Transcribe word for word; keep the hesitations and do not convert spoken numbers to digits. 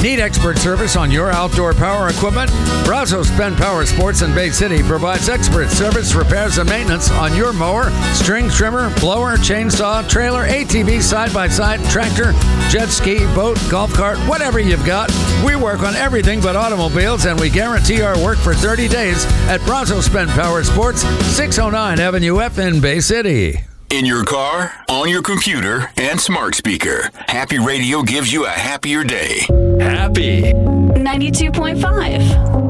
Need expert service on your outdoor power equipment? Brazos Bend Power Sports in Bay City provides expert service, repairs, and maintenance on your mower, string trimmer, blower, chainsaw, trailer, A T V, side-by-side, tractor, jet ski, boat, golf cart, whatever you've got. We work on everything but automobiles, and we guarantee our work for thirty days at Brazos Bend Power Sports, six oh nine Avenue F in Bay City. In your car, on your computer, and smart speaker, Happy Radio gives you a happier day. Happy ninety-two point five